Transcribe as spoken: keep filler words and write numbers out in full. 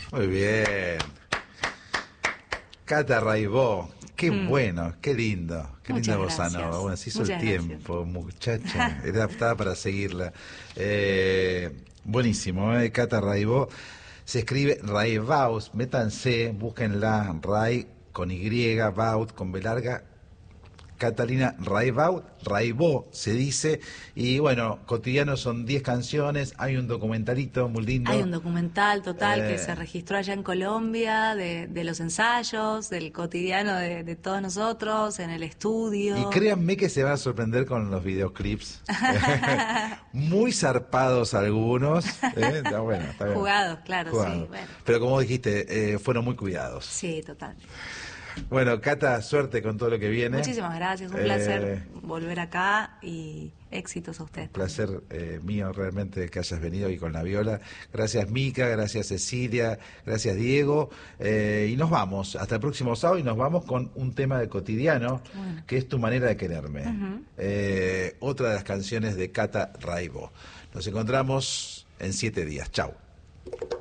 Muy bien. Cata Raibó, qué mm. bueno, qué lindo, qué Muchas linda bossa gracias. nova. Bueno, se hizo Muchas el tiempo, gracias. muchacha, era aptada para seguirla. Eh, buenísimo, ¿eh? Cata Raibó, se escribe Raibaus, métanse, búsquenla, Ray con Y, Baut con B larga, Catalina Raibó, Raibó se dice, y bueno, cotidiano son diez canciones, hay un documentalito muy lindo. Hay un documental total eh, que se registró allá en Colombia, de, de los ensayos, del cotidiano de, de todos nosotros, en el estudio. Y créanme que se van a sorprender con los videoclips. Muy zarpados algunos. ¿eh? Está bueno, está bien. Jugados, claro, Jugados. sí. Bueno. Pero como dijiste, eh, fueron muy cuidados. Sí, total. Bueno, Cata, suerte con todo lo que viene. Muchísimas gracias, un eh, placer volver acá y éxitos a ustedes. Un placer eh, mío realmente que hayas venido y con la viola. Gracias Mica, gracias Cecilia, gracias Diego. Eh, y nos vamos, hasta el próximo sábado y nos vamos con un tema de cotidiano, bueno. que es Tu manera de quererme. Uh-huh. eh, otra de las canciones de Cata Raibó. Nos encontramos en siete días. Chau.